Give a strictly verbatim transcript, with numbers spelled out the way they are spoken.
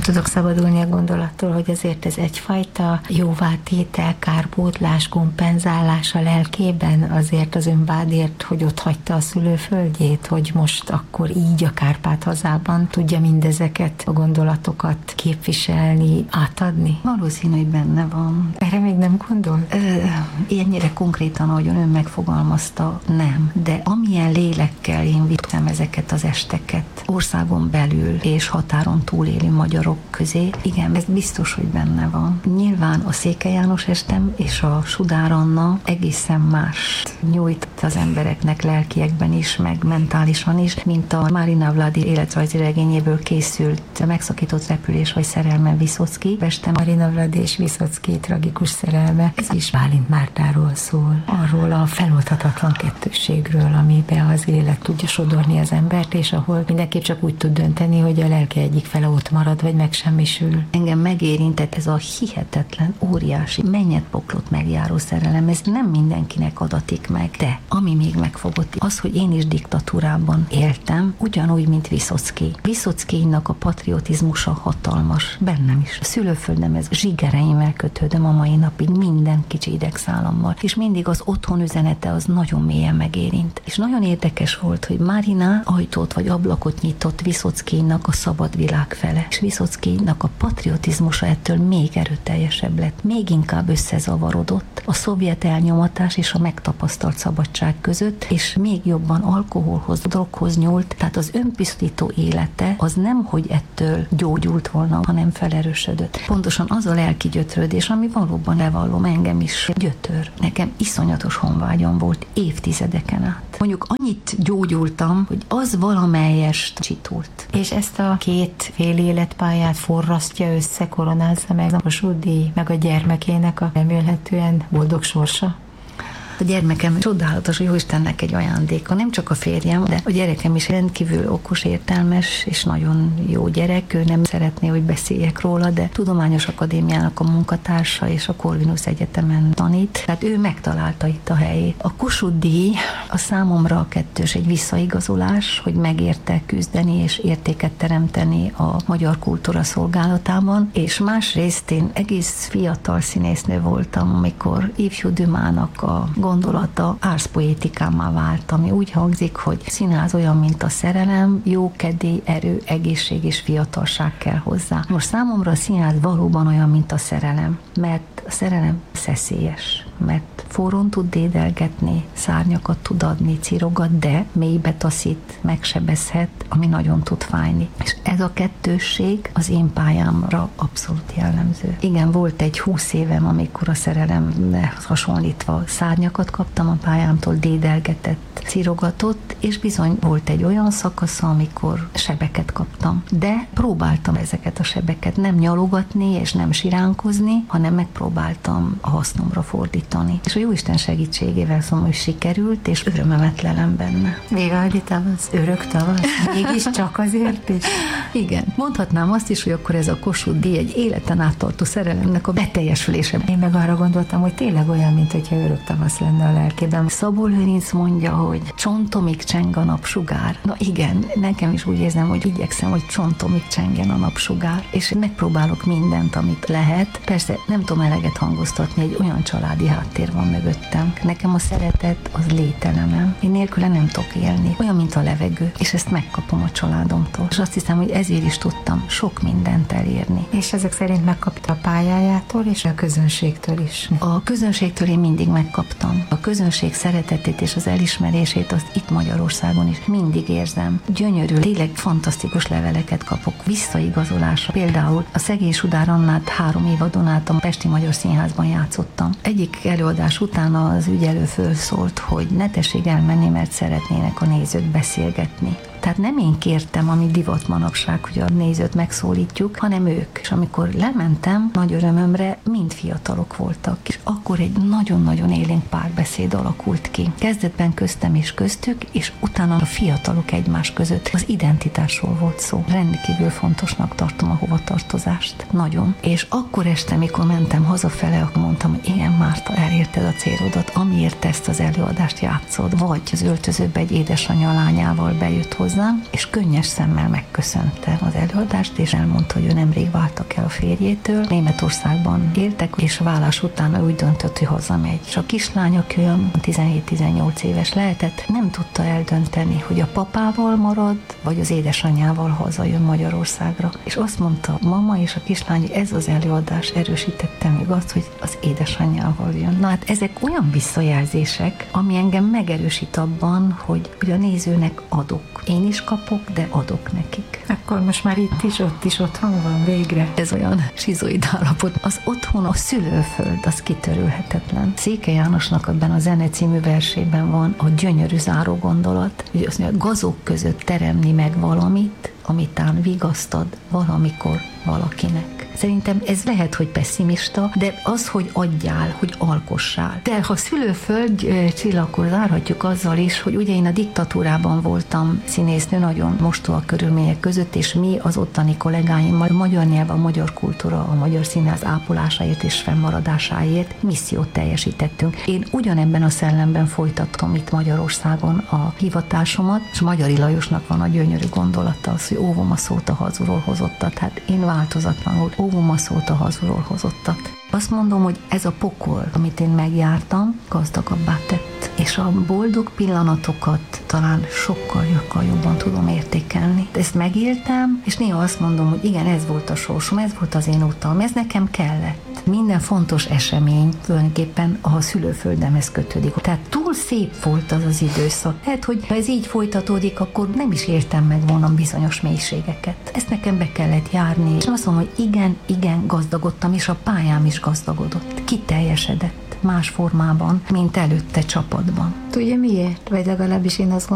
tudok szabadulni a gondolattól, hogy azért ez egyfajta jóvátétel, kárpótlás, kompenzálás a lelkében azért az önvádért, hogy ott hagyta a szülőföldjét, hogy most akkor így a Kárpát-hazában tudja mindezeket a gondolatokat képviselni, átadni? Valószínű, hogy benne van. Erre még nem gondol? Ö, ilyennyire konkrétan, ahogyan ön megfogalmazta, nem. De amilyen lélekkel én vittem ezeket az esteket országon belül és határon túlélő magyarok közé, igen, ez biztos, hogy benne van. Nyilván a Székely János estem és a Sudár Anna egészen más nyújt az embereknek lelkiekben is, meg mentálisan is, mint a Marina Vladi életrajzi regényéből készült Megszakított repülés vagy szerelme Viszocki. Este Marina Vladi és Viszocki tragikus szerelme. Ez is Bálint Mártáról szól. Arról a feloldhatatlan kettősségről, amiben az élet tudja sodorni az embert, és ahol mindenképp csak úgy tud dönteni, hogy a lelke egyik fele ott marad, vagy megsemmisül. Engem megérintett ez a hihetetlen, óriási, mennyet poklot megjáró szerelem. Ez nem mindenkinek adatik meg, de ami még megfogott, az, hogy én is diktatúrában éltem, ugyanúgy, mint Viszocki. Viszockinak a patriotizmusa hatalmas, bennem is. A szülőföldem, ez zsigereimmel kötődöm a mai napig, minden kicsi idegszálammal, és mindig az otthon üzenete az nagyon mélyen megérint. És nagyon érdekes volt, hogy Marina ajtót vagy ablakot nyitott Viszockinak a szabad világ fele, és Viszockinak a patriotizmusa ettől még erőteljesebb lett, még inkább összezavarodott a szovjet elnyomatás és a megtapasztalt szabadság között, és még jobban alkoholhoz, droghoz nyúlt, tehát az önpusztító élete az nem, hogy ettől gyógyult volna, hanem felerősödött. Pontosan az a lelki gyötrődés, ami valóban levallom, engem is gyötör. Nekem iszonyatos honvágyam volt évtizedeken át. Mondjuk annyit gyógyultam, hogy az valamelyest csitult. És ezt a két fél életpályát forrasztja össze, koronázza meg a Kossuth-díj, meg a gyermekének a remélhetően boldog sorsa? A gyermekem csodálatos, hogy Jóistennek egy ajándéka, nem csak a férjem, de a gyerekem is rendkívül okos, értelmes, és nagyon jó gyerek. Ő nem szeretné, hogy beszéljek róla, de Tudományos Akadémiának a munkatársa, és a Corvinus Egyetemen tanít. Tehát ő megtalálta itt a helyét. A Kossuth-díj a számomra a kettős egy visszaigazolás, hogy megérte küzdeni és értéket teremteni a magyar kultúra szolgálatában, és másrészt én egész fiatal színésznő voltam, amikor ifjú Dumának a gondolata árszpoétikámmá vált, ami úgy hangzik, hogy színház olyan, mint a szerelem, jó kedély, erő, egészség és fiatalság kell hozzá. Most számomra a színház valóban olyan, mint a szerelem, mert a szerelem szeszélyes, mert forrón tud dédelgetni, szárnyakat tud adni, cirogat, de mélybe taszít, megsebezhet, ami nagyon tud fájni. És ez a kettősség az én pályámra abszolút jellemző. Igen, volt egy húsz évem, amikor a szerelemhez hasonlítva szárnyakat kaptam a pályámtól, dédelgetett, cirogatott, és bizony volt egy olyan szakasza, amikor sebeket kaptam. De próbáltam ezeket a sebeket nem nyalogatni és nem siránkozni, hanem megpróbáltam a hasznomra fordítani. És a Jóisten segítségével szóval, hogy sikerült, és örömemet lelem benne. Végaldi tavasz, örök tavasz, mégis csak azért is. Igen. Mondhatnám azt is, hogy akkor ez a Kossuth-díj egy életen áttartó szerelemnek a beteljesülése. Én meg arra gondoltam, hogy tényleg olyan, mint hogyha örök tavasz lenne a lelkében. Szabó Lőrinc mondja, hogy csontomig cseng a napsugár. Na igen, nekem is úgy érzem, hogy igyekszem, hogy csontomig csengjen a napsugár, és megpróbálok mindent, amit lehet. Persze nem tudom eleget hangoztatni, egy olyan családi háttér van mögöttem. Nekem a szeretet az lételemem. Én nélküle nem tudok élni. Olyan, mint a levegő, és ezt megkapom a családomtól. És azt hiszem, hogy ezért is tudtam sok mindent elérni. És ezek szerint megkapta a pályájától és a közönségtől is. A közönségtől én mindig megkaptam. A közönség szeretetét és az elismerését azt itt Magyarországon is mindig érzem. Gyönyörű, tényleg fantasztikus leveleket kapok, visszaigazolásra. Például a Szegény Sudár Annát három évadon át a Pesti Magyar Színházban játszottam. Egyik előadás után az ügyelő fölszólt, hogy ne tessék elmenni, mert szeretnének a nézők beszélgetni. Tehát nem én kértem, ami divat manapság, hogy a nézőt megszólítjuk, hanem ők. És amikor lementem, nagy örömömre mind fiatalok voltak. És akkor egy nagyon-nagyon élénk párbeszéd alakult ki. Kezdetben köztem és köztük, és utána a fiatalok egymás között. Az identitásról volt szó. Rendkívül fontosnak tartom a hovatartozást. Nagyon. És akkor este, mikor mentem hazafele, akkor mondtam, hogy igen, Márta, elérted a célodat, amiért ezt az előadást játszod. Vagy az öltözőbe egy édesanyja lányával bejött hozzá hozzám, és könnyes szemmel megköszönte az előadást, és elmondta, hogy ő nemrég váltak el a férjétől. Németországban éltek, és vállás után úgy döntött, hogy hazamegy. És a kislány, aki olyan tizenhét-tizennyolc éves lehetett, nem tudta eldönteni, hogy a papával marad, vagy az édesanyjával hazajön Magyarországra. És azt mondta a mama és a kislány, hogy ez az előadás erősítette még azt, hogy az édesanyjával jön. Na hát ezek olyan visszajelzések, ami engem megerősít abban, hogy, hogy a nézőnek adok. Én is kapok, de adok nekik. Akkor most már itt is, ott is otthon van végre. Ez olyan sizoid állapot. Az otthon, a szülőföld, az kitörülhetetlen. Székely Jánosnak abban a Zene című versében van a gyönyörű záró gondolat, hogy azt mondja, gazok között teremni meg valamit, amitán vigasztad valamikor valakinek. Szerintem ez lehet, hogy pessimista, de az, hogy adjál, hogy alkossál. De ha szülőföld Csilla, akkor zárhatjuk azzal is, hogy ugye én a diktatúrában voltam színésznő, nagyon mostoha körülmények között, és mi az ottani kollégáimmal a magyar nyelv, a magyar kultúra, a magyar színház ápolásáért és fennmaradásáért missziót teljesítettünk. Én ugyanebben a szellemben folytattam itt Magyarországon a hivatásomat, és Magyari Lajosnak van a gyönyörű gondolata az, hogy óvom a szót a hazulról hozottat. Hát én változatlanul óvom a szót a hazulról hozottat. Azt mondom, hogy ez a pokol, amit én megjártam, gazdagabbá tett. És a boldog pillanatokat talán sokkal, sokkal jobban tudom értékelni. Ezt megéltem, és néha azt mondom, hogy igen, ez volt a sorsom, ez volt az én utam, ez nekem kellett. Minden fontos esemény tulajdonképpen a szülőföldemhez kötődik. Tehát túl szép volt az az időszak. Lehet, hogy ha ez így folytatódik, akkor nem is értem meg volna bizonyos mélységeket. Ezt nekem be kellett járni. És azt mondom, hogy igen, igen, gazdagodtam, és a pályám is gazdagodott. Kiteljesedett más formában, mint előtte csapatban. Tudja miért? Vagy legalábbis én azt